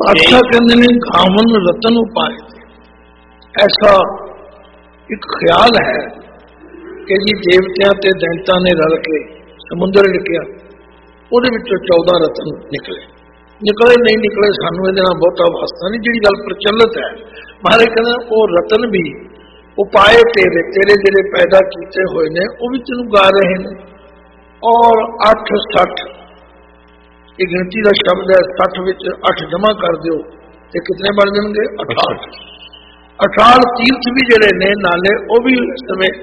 पातशाह कहते ने गावन रतन उपाय, ऐसा एक ख्याल है कि जी देवतियां ते दैंतां ने रल के समुद्र लिखिया, ਉਹਦੇ ਵਿੱਚੋਂ 14 रतन निकले नहीं निकले सानू ਇਹਦੇ ਨਾਲ ਬਹੁਤਾ ਵਾਸਤਾ नहीं। ਜਿਹੜੀ ਗੱਲ ਪ੍ਰਚਲਿਤ है महाराज कहते वो रतन भी उपाय तेरे ਜਿਹੜੇ पैदा किए हुए ने वो भी तेन गा रहे हैं। और 8 60 ये गिनती का शब्द है, 60 विच 8 जमा कर दो तो कितने बन जाएंगे? 18। 18 तीर्थ भी जड़े ने नाले वो भी इस समय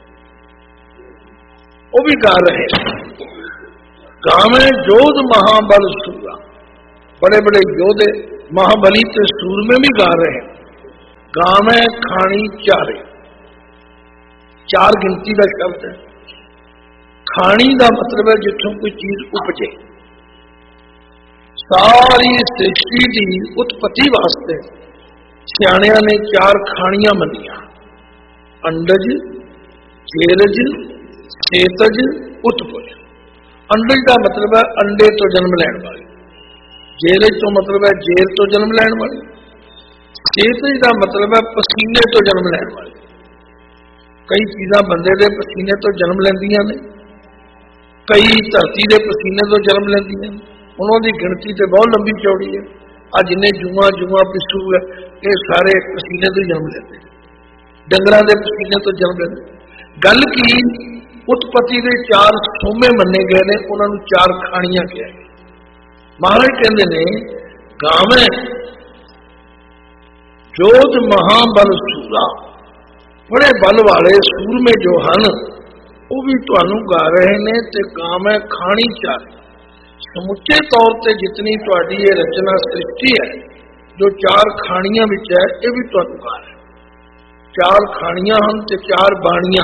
वो भी गा रहे हैं। गावे जोध महाबल सूरा, बड़े बड़े योधे महाबली ते सूर में भी गा रहे हैं। गावे खानी चारे, 4 गिनती का शब्द है। खानी का मतलब है जिथों कोई चीज उपजे। सारी सृष्टि की उत्पत्ति वास्ते सियाणिया ने 4 खानियां मनिया, अंडज, जेरज, सेतज, उत्पुज। अंडज का मतलब है अंडे तो जन्म लैण वाली, जेरज तो मतलब है जेर तो जन्म लैण वाली, सेतज का मतलब है पसीने तो जन्म लैण वाली। कई चीज़ां बंदे दे पसीने तो जन्म लैंदियां ने, कई धरती के पसीने तो जन्म लैंदियां ने। उन्होंने गिनती तो बहुत लंबी चौड़ी है। अज जिन्हें जुआ पिस्सू है ये सारे पसीने तो जन्म लेते, डंगरां दे पसीने तो जन्म लेते। गल की उत्पत्ति के 4 सोमे मन्ने गए ने, उन्होंने 4 खानियां कहा। महाराज कहते ने गावे जोध महाबल सूरा, बड़े बल वाले सूरमे जो हैं वो भी तुहानू गा रहे ने। ते गावे खानी चारे, समुचे तौर पर जितनी तुहाडी ये रचना सृष्टि है जो 4 खानियां विच है ये भी तुहानू गा रहे। 4 खानियां हैं ते 4 बाणियां।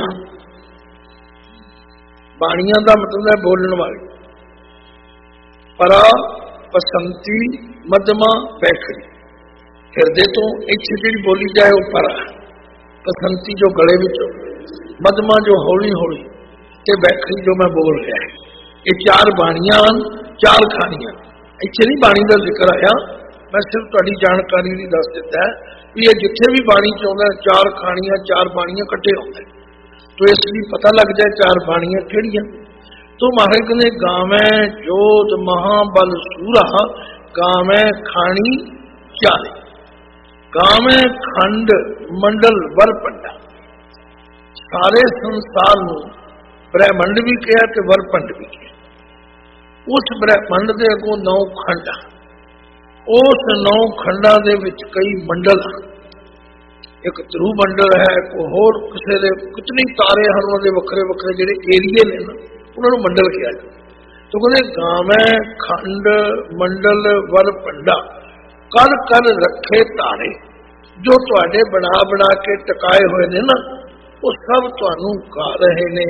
बाणियां का मतलब है बोलने वाली। परा, पसंती, मध्यमा, बैखरी। हिरदे तो इच्छे जी बोली जाए वो परा, पसंती जो गले में, मध्यमा जो हौली हौली, ते बैखरी जो मैं बोल रहा है। ये 4 बाणियां, 4 खानियां। इत्थे नहीं बाणी का जिक्र आया, मैं सिर्फ तुहाडी जानकारी नहीं दस दिता है भी ये जिथे भी बाणी चाहता 4 खानियां 4 बाणियां कट्ठे होंगे, तो इसलिए पता लग जाए 4 बाणियां किहड़ियां। तो महाराज ने गावे जोत महाबल सूरा, गावे खानी चारे, गावे खंड मंडल वर पंडा। सारे संसार में ब्रह्मंड भी कहा तो वरपंड भी कहा। उस ब्रह्मंड के अगों 9 खंड, उस 9 खंडा दे विच कई मंडल, एक ध्रुव मंडल है, कोई होर किसी के कितने तारे हैं, उन्होंने वक्रे वक्रे जो एरिए ने उन्होंने मंडल कहा जाए। तो कहते गावे खंड मंडल वर पंडा, कर कर रखे तारे, जो तुहाडे बना बना के टकाए हुए ने ना वो सब तुहानू गा रहे ने।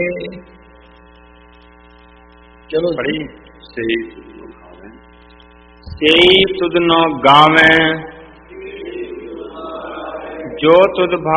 चलो बड़ी सही तुद न गावे जो तुद